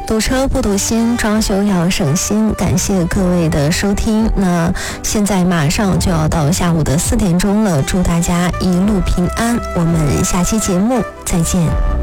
堵车不堵心，装修要省心。感谢各位的收听。那现在马上就要到下午的4点钟了，祝大家一路平安。我们下期节目再见。